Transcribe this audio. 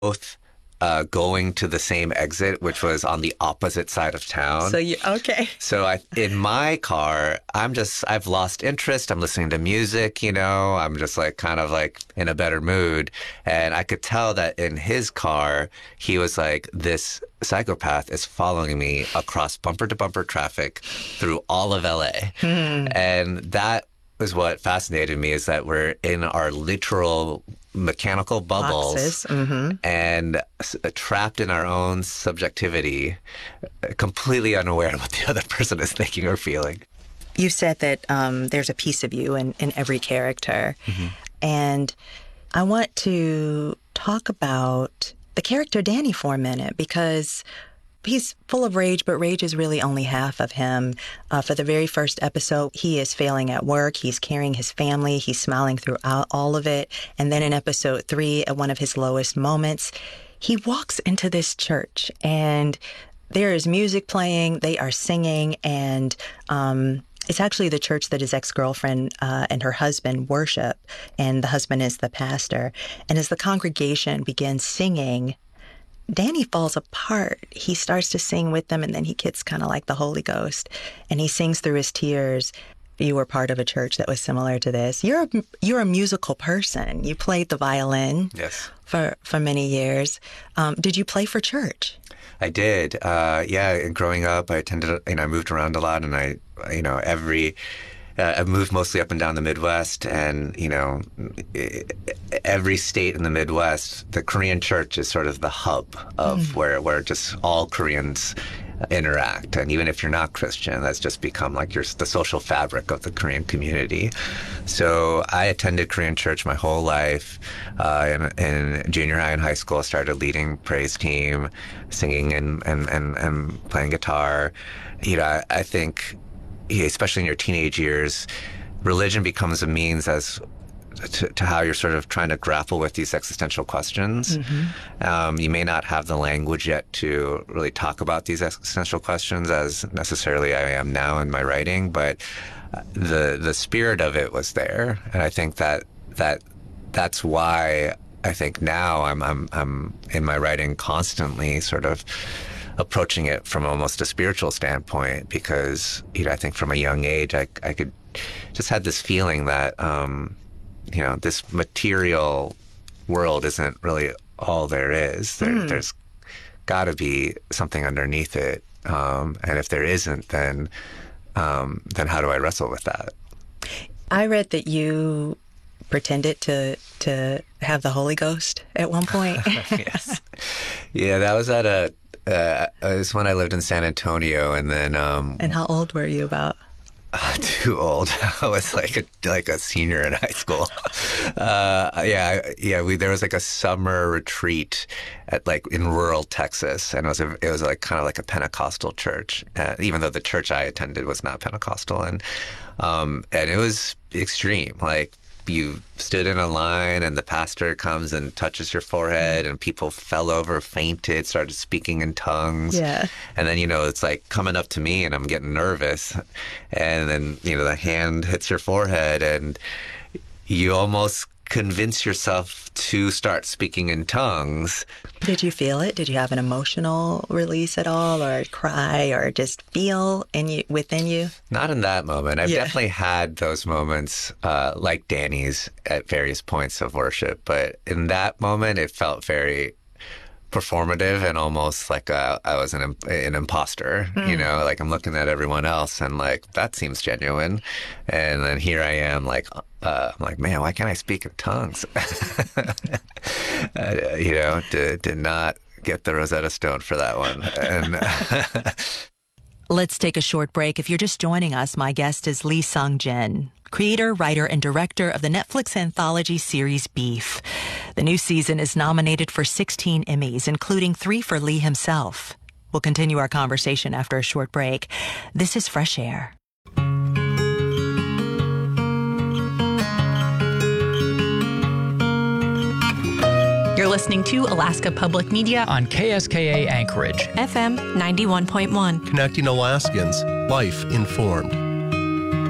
both going to the same exit, which was on the opposite side of town. Okay. So in my car, I've lost interest. I'm listening to music, I'm just like kind of like in a better mood. And I could tell that in his car, he was like, this psychopath is following me across bumper to bumper traffic through all of LA. And that was what fascinated me, is that we're in our literal mechanical bubbles and trapped in our own subjectivity, completely unaware of what the other person is thinking or feeling. You said that there's a piece of you in every character. And I want to talk about the character Danny for a minute, because he's full of rage, but rage is really only half of him. For the very first episode, he is failing at work. He's carrying his family. He's smiling throughout all of it. And then in episode 3, at one of his lowest moments, he walks into this church and there is music playing. They are singing. And it's actually the church that his ex-girlfriend and her husband worship. And the husband is the pastor. And as the congregation begins singing, Danny falls apart. He starts to sing with them, and then he gets kind of like the Holy Ghost, and he sings through his tears. You were part of a church that was similar to this. You're a musical person. You played the violin for many years. Did you play for church? I did. And growing up, I moved around a lot, and I moved mostly up and down the Midwest, and, every state in the Midwest, the Korean church is sort of the hub of where just all Koreans interact. And even if you're not Christian, that's just become like the social fabric of the Korean community. So I attended Korean church my whole life. In junior high and high school, I started leading praise team, singing and playing guitar. I think, especially in your teenage years, religion becomes a means to how you're sort of trying to grapple with these existential questions. You may not have the language yet to really talk about these existential questions as necessarily I am now in my writing, but the spirit of it was there, and I think that's why I think now I'm in my writing constantly sort of approaching it from almost a spiritual standpoint, because I think from a young age I could just had this feeling that this material world isn't really all there is. There's got to be something underneath it, and if there isn't, then how do I wrestle with that? I read that you pretended to have the Holy Ghost at one point. Yes. Yeah, that was at it was when I lived in San Antonio, and then. And how old were you about? Too old. I was like a senior in high school. There was like a summer retreat in rural Texas, and it was like kind of like a Pentecostal church, even though the church I attended was not Pentecostal, and it was extreme. Like, you stood in a line and the pastor comes and touches your forehead, and people fell over, fainted, started speaking in tongues. Yeah. And then, it's like coming up to me and I'm getting nervous. And then, the hand hits your forehead and you almost convince yourself to start speaking in tongues. Did you feel it? Did you have an emotional release at all, or cry, or just feel within you? Not in that moment. I've definitely had those moments like Danny's at various points of worship, but in that moment it felt very performative and almost like I was an imposter, like I'm looking at everyone else and like, that seems genuine. And then here I am I'm like, man, why can't I speak in tongues? Did not get the Rosetta Stone for that one. And Let's take a short break. If you're just joining us, my guest is Lee Sung-jin, creator, writer, and director of the Netflix anthology series Beef. The new season is nominated for 16 Emmys, including 3 for Lee himself. We'll continue our conversation after a short break. This is Fresh Air. You're listening to Alaska Public Media on KSKA Anchorage, FM 91.1. Connecting Alaskans, life informed.